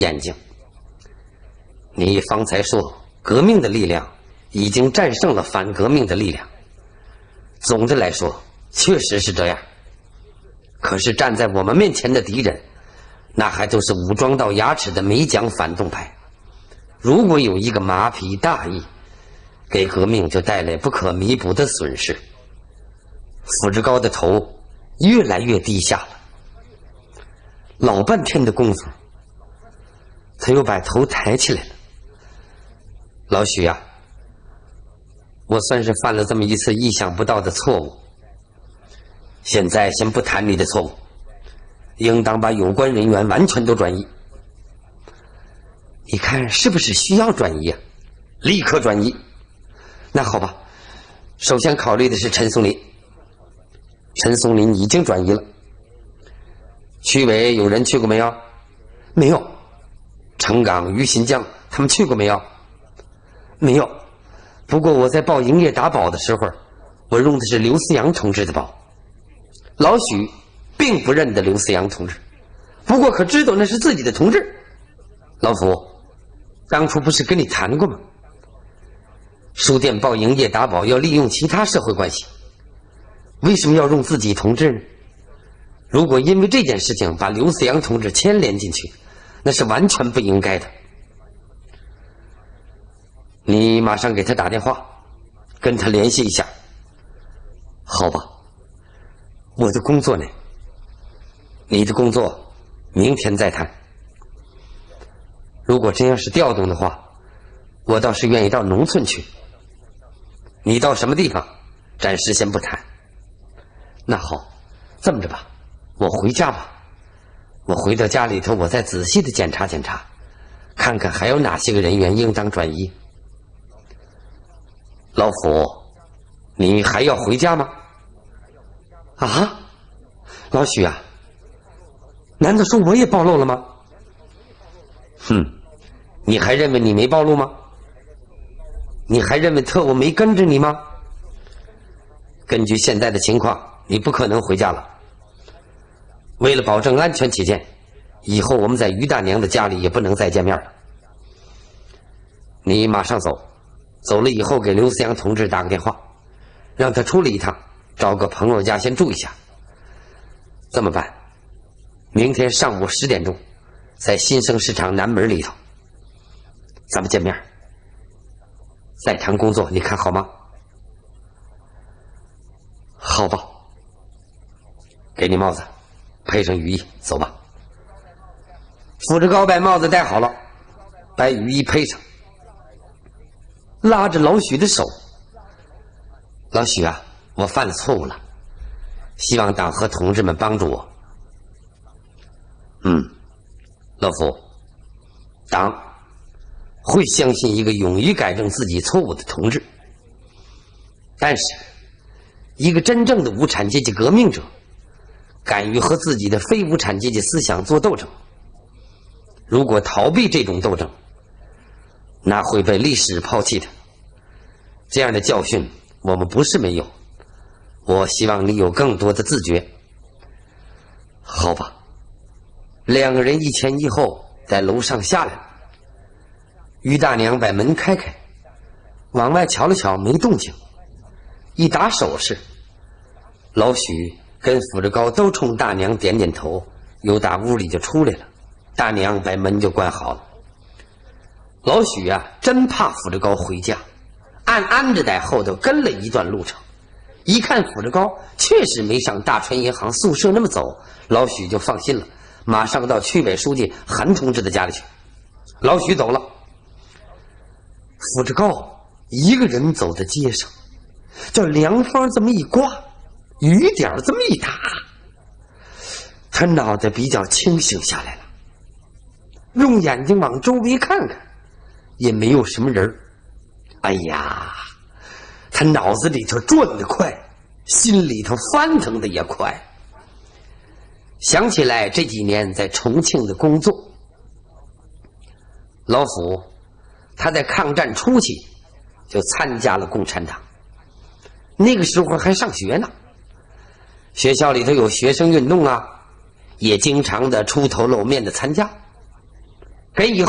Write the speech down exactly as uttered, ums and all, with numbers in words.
眼睛。你方才说革命的力量已经战胜了反革命的力量，总的来说确实是这样。可是站在我们面前的敌人，那还都是武装到牙齿的美蒋反动派。如果有一个马匹大意，给革命就带来不可弥补的损失。傅志高的头越来越低下了，老半天的功夫，他又把头抬起来了。老许呀、啊，我算是犯了这么一次意想不到的错误。现在先不谈你的错误，应当把有关人员完全都转移。你看是不是需要转移啊？立刻转移。那好吧，首先考虑的是陈松林。陈松林已经转移了。区委有人去过没有？没有。程岗、于新江他们去过没有？没有。不过我在报营业打保的时候，我用的是刘思阳同志的保。老许并不认得刘思阳同志，不过可知道那是自己的同志。老傅，当初不是跟你谈过吗？书店报营业打保要利用其他社会关系，为什么要用自己同志呢？如果因为这件事情把刘思阳同志牵连进去，那是完全不应该的。你马上给他打电话，跟他联系一下。好吧，我的工作呢？你的工作明天再谈。如果真要是调动的话，我倒是愿意到农村去。你到什么地方，暂时先不谈。那好，这么着吧，我回家吧。我回到家里头，我再仔细的检查检查，看看还有哪些个人员应当转移。老傅，你还要回家吗？啊，老许啊，难道说我也暴露了吗？哼，你还认为你没暴露吗？你还认为特务没跟着你吗？根据现在的情况，你不可能回家了。为了保证安全起见，以后我们在于大娘的家里也不能再见面了。你马上走，走了以后给刘思阳同志打个电话，让他出来一趟，找个朋友家先住一下。这么办，明天上午十点钟，在新生市场南门里头，咱们见面，再谈工作，你看好吗？好吧，给你帽子，配上雨衣，走吧。傅志高把帽子戴好了，把雨衣配上，拉着老许的手。老许啊，我犯了错误了，希望党和同志们帮助我。嗯，老傅，党会相信一个勇于改正自己错误的同志，但是一个真正的无产阶级革命者，敢于和自己的非无产阶级思想做斗争，如果逃避这种斗争，那会被历史抛弃的。这样的教训我们不是没有，我希望你有更多的自觉。好吧，两个人一前一后在楼上下来了。于大娘把门开开，往外瞧了瞧，没动静，一打手势。老许跟傅志高都冲大娘点点头，由打屋里就出来了。大娘把门就关好了。老许啊，真怕傅志高回家，暗暗着在后头跟了一段路程。一看傅志高确实没上大川银行宿舍那么走，老许就放心了，马上到区委书记韩同志的家里去。老许走了，傅志高一个人走在街上，这凉风这么一刮，雨点这么一打，他脑袋比较清醒下来了，用眼睛往周围看看，也没有什么人。哎呀，他脑子里头转得快，心里头翻腾的也快。想起来这几年在重庆的工作，老傅他在抗战初期就参加了共产党，那个时候还上学呢，学校里头有学生运动啊，也经常的出头露面的参加。 跟以后